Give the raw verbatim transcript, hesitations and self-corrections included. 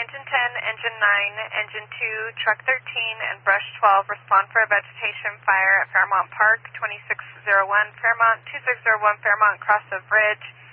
Engine ten, Engine nine, Engine two, Truck thirteen, and Brush twelve respond for a vegetation fire at Fairmont Park, twenty-six oh one Fairmont, two six zero one Fairmont, cross of bridge.